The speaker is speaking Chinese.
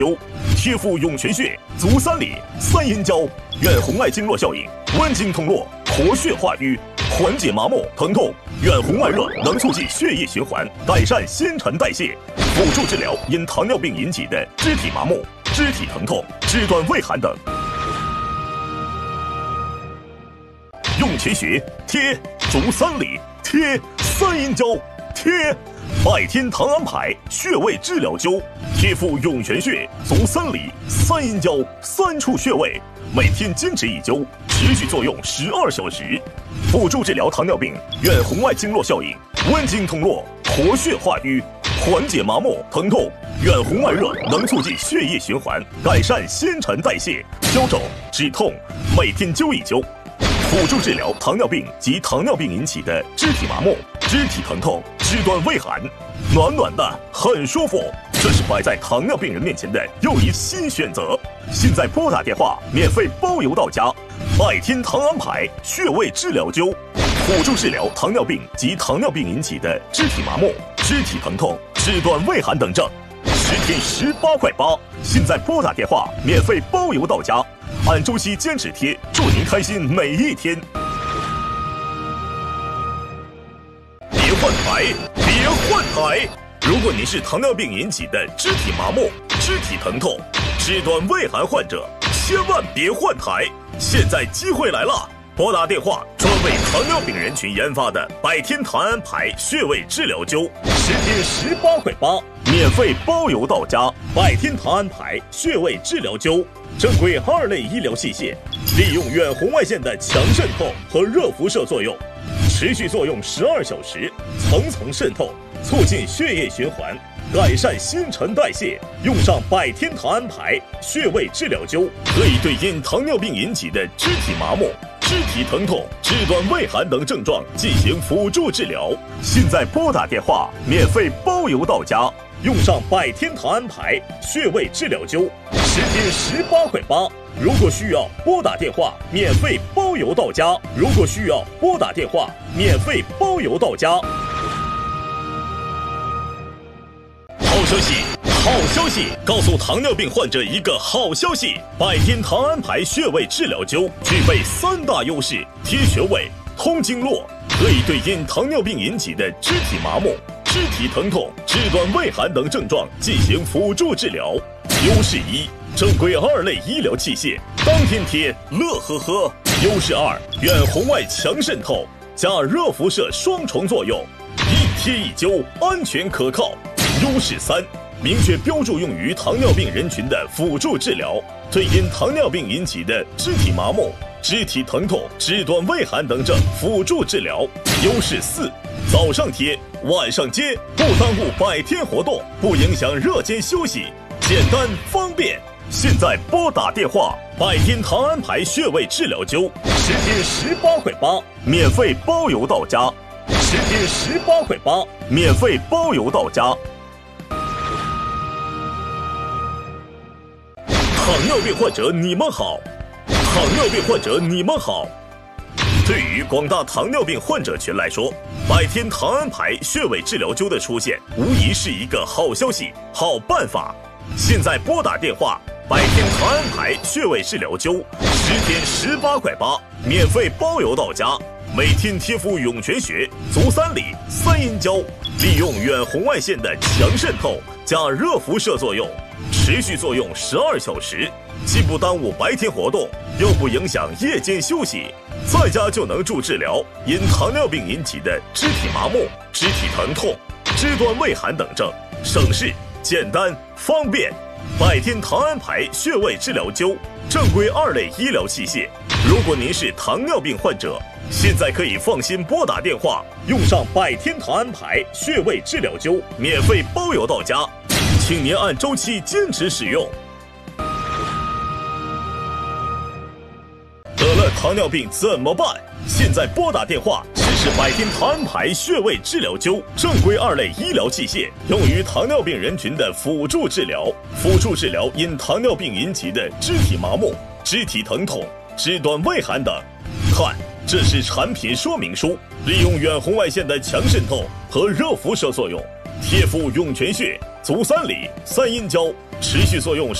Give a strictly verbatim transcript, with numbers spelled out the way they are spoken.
贴附涌泉穴，足三里，三阴交，远红外经络效应，温经通络，活血化瘀，缓解麻木疼痛。远红外热能促进血液循环，改善新陈代谢，辅助治疗因糖尿病引起的肢体麻木、肢体疼痛、肢端畏寒等。涌泉穴贴，足三里贴，三阴交贴。百天堂安牌穴位治疗灸，贴附涌泉穴、足三里、三阴交三处穴位，每天坚持一灸，持续作用十二小时，辅助治疗糖尿病远红外经络效应，温经通络，活血化瘀，缓解麻木疼痛。远红外热能促进血液循环，改善新陈代谢，消肿止痛，每天灸一灸，辅助治疗糖尿病及糖尿病引起的肢体麻木、肢体疼痛、肢端畏寒，暖暖的，很舒服。这是摆在糖尿病人面前的又一新选择。现在拨打电话，免费包邮到家。百天堂安牌穴位治疗灸，辅助治疗糖尿病及糖尿病引起的肢体麻木、肢体疼痛、肢端畏寒等症，十天十八块八。现在拨打电话，免费包邮到家。按周期坚持贴，祝您开心每一天。别换台，别换台！如果您是糖尿病引起的肢体麻木、肢体疼痛、肢端畏寒患者，千万别换台！现在机会来了，拨打电话，专为糖尿病人群研发的百天堂安牌穴位治疗灸，十天十八块八，免费包邮到家。百天堂安牌穴位治疗灸，正规二类医疗器械，利用远红外线的强渗透和热辐射作用，持续作用十二小时，层层渗透，促进血液循环，改善新陈代谢。用上百天堂安牌穴位治疗灸，可以对因糖尿病引起的肢体麻木、肢体疼痛、肢端畏寒等症状进行辅助治疗。现在拨打电话，免费包邮到家。用上百天堂安牌穴位治疗灸，十天十八块八。如果需要，拨打电话，免费包邮到家。如果需要，拨打电话，免费包邮到家。好消息，好消息！告诉糖尿病患者一个好消息：百天堂安牌穴位治疗灸具备三大优势：贴穴位、通经络，可以对因糖尿病引起的肢体麻木、肢体疼痛、肢端畏寒等症状进行辅助治疗。优势一，正规二类医疗器械，当天贴，乐呵呵。优势二，远红外强渗透加热辐射双重作用，一贴一灸，安全可靠。优势三，明确标注用于糖尿病人群的辅助治疗，对因糖尿病引起的肢体麻木、肢体疼痛、肢端畏寒等症辅助治疗。优势四，早上贴，晚上接，不耽误百天活动，不影响热间休息，简单方便。现在拨打电话，百天堂安牌穴位治疗灸，十天十八块八，免费包邮到家。十天十八块八，免费包邮到家。糖尿病患者你们好，糖尿病患者你们好。对于广大糖尿病患者群来说，百天堂安牌穴位治疗灸的出现，无疑是一个好消息、好办法。现在拨打电话，百天堂安牌穴位治疗灸，十天十八块八，免费包邮到家。每天贴敷涌泉穴、足三里、三阴交，利用远红外线的强渗透加热辐射作用，持续作用十二小时，既不耽误白天活动，又不影响夜间休息，在家就能助治疗因糖尿病引起的肢体麻木、肢体疼痛、肢端畏寒等症，省事、简单、方便。百天堂安牌穴位治疗灸，正规二类医疗器械。如果您是糖尿病患者，现在可以放心拨打电话，用上百天堂安牌穴位治疗灸，免费包邮到家，请您按周期坚持使用。得了糖尿病怎么办？现在拨打电话，试试百天堂安牌穴位治疗灸，正规二类医疗器械，用于糖尿病人群的辅助治疗，辅助治疗因糖尿病引起的肢体麻木、肢体疼痛、肢端畏寒等。看，这是产品说明书，利用远红外线的强渗透和热辐射作用， 贴敷涌泉穴，足三里，三阴交，持续作用。